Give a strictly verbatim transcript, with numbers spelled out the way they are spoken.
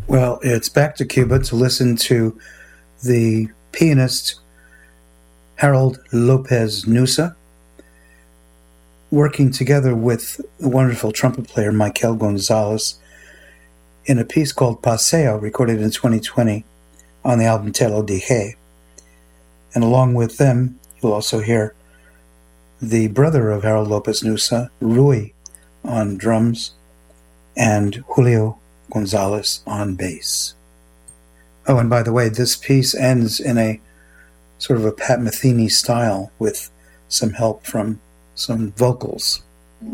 Well, it's back to Cuba to listen to the pianist Harold Lopez Nussa working together with the wonderful trumpet player Michael Gonzalez in a piece called Paseo, recorded in twenty twenty on the album Te Lo Dije. And along with them, you'll also hear the brother of Harold Lopez Nussa, Rui, on drums, and Julio Gonzalez on bass. Oh, and by the way, this piece ends in a sort of a Pat Metheny style with some help from some vocals.